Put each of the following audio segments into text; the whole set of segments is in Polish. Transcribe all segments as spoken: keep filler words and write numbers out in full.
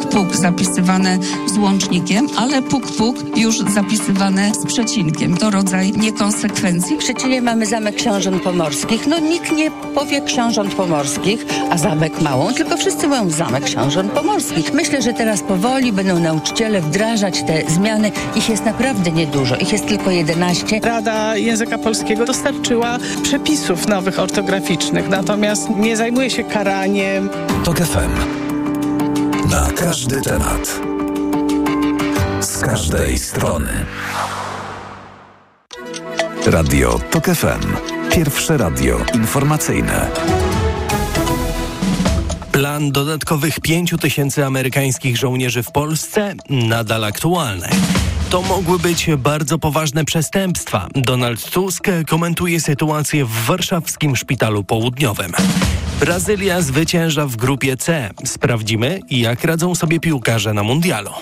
puk zapisywane z łącznikiem, ale puk puk już zapisywane z przecinkiem. To rodzaj niekonsekwencji. W Szczecinie mamy Zamek Książąt Pomorskich. No nikt nie powie Książąt Pomorskich, a Zamek Małą, tylko wszyscy mówią Zamek Książąt Pomorskich. Myślę, że teraz powoli będą nauczyciele wdrażać te zmiany. Ich jest naprawdę niedużo. Ich jest tylko jedenaście. Rada Języka Polskiego dostarczyła przepisów nowych ortograficznych, natomiast nie zajmuje się karaniem. TOK F M. Na każdy temat. Z każdej strony. Radio TOK F M. Pierwsze radio informacyjne. Plan dodatkowych pięciu tysięcy amerykańskich żołnierzy w Polsce nadal aktualny. To mogły być bardzo poważne przestępstwa. Donald Tusk komentuje sytuację w warszawskim szpitalu południowym. Brazylia zwycięża w grupie C. Sprawdzimy, jak radzą sobie piłkarze na mundialu.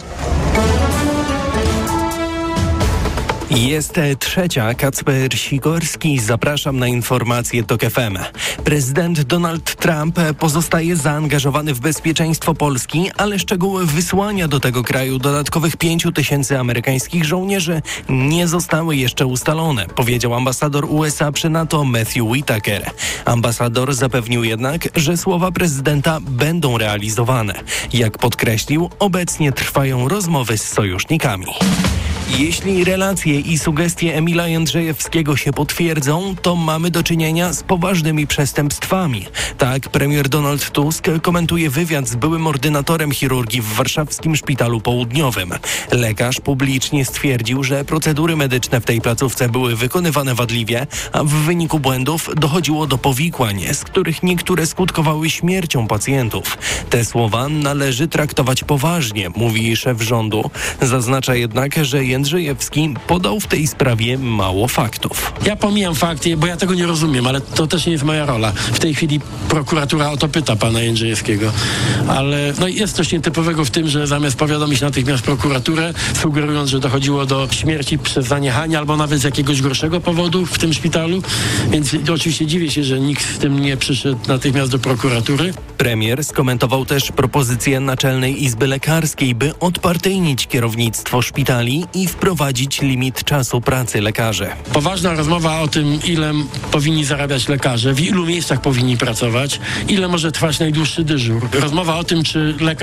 Jest trzecia. Kacper Sikorski. Zapraszam na informacje TOK F M. Prezydent Donald Trump pozostaje zaangażowany w bezpieczeństwo Polski, ale szczegóły wysłania do tego kraju dodatkowych pięciu tysięcy amerykańskich żołnierzy nie zostały jeszcze ustalone, powiedział ambasador U S A przy NATO Matthew Whitaker. Ambasador zapewnił jednak, że słowa prezydenta będą realizowane. Jak podkreślił, obecnie trwają rozmowy z sojusznikami. Jeśli relacje i sugestie Emila Jędrzejewskiego się potwierdzą, to mamy do czynienia z poważnymi przestępstwami. Tak premier Donald Tusk komentuje wywiad z byłym ordynatorem chirurgii w warszawskim szpitalu południowym. Lekarz publicznie stwierdził, że procedury medyczne w tej placówce były wykonywane wadliwie, a w wyniku błędów dochodziło do powikłań, z których niektóre skutkowały śmiercią pacjentów. Te słowa należy traktować poważnie, mówi szef rządu. Zaznacza jednak, że Jędrzejewski podał w tej sprawie mało faktów. Ja pomijam fakty, bo ja tego nie rozumiem, ale to też nie jest moja rola. W tej chwili prokuratura o to pyta pana Jędrzejewskiego. Ale no jest coś nietypowego w tym, że zamiast powiadomić natychmiast prokuraturę, sugerując, że dochodziło do śmierci przez zaniechanie albo nawet z jakiegoś gorszego powodu w tym szpitalu. Więc oczywiście dziwię się, że nikt z tym nie przyszedł natychmiast do prokuratury. Premier skomentował też propozycję Naczelnej Izby Lekarskiej, by odpartyjnić kierownictwo szpitali i wprowadzić limit czasu pracy lekarzy. Poważna rozmowa o tym, ile powinni zarabiać lekarze, w ilu miejscach powinni pracować, ile może trwać najdłuższy dyżur. Rozmowa o tym, czy lekarz